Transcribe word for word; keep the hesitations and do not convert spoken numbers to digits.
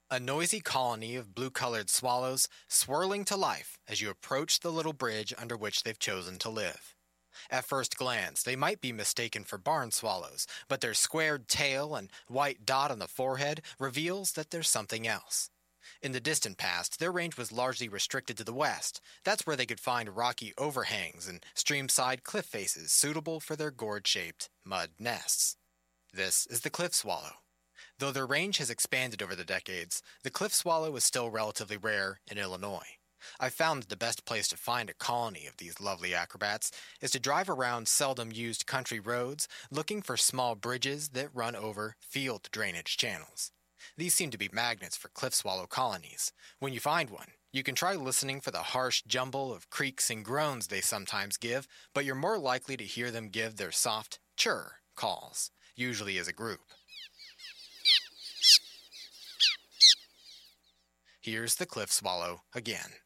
A noisy colony of blue-colored swallows swirling to life as you approach the little bridge under which they've chosen to live. At first glance, they might be mistaken for barn swallows, but their squared tail and white dot on the forehead reveals that there's something else. In the distant past, their range was largely restricted to the west. That's where they could find rocky overhangs and streamside cliff faces suitable for their gourd-shaped mud nests. This is the cliff swallow. Though their range has expanded over the decades, the cliff swallow is still relatively rare in Illinois. I've found that the best place to find a colony of these lovely acrobats is to drive around seldom-used country roads looking for small bridges that run over field drainage channels. These seem to be magnets for cliff swallow colonies. When you find one, you can try listening for the harsh jumble of creaks and groans they sometimes give, but you're more likely to hear them give their soft churr calls, usually as a group. Here's the cliff swallow again.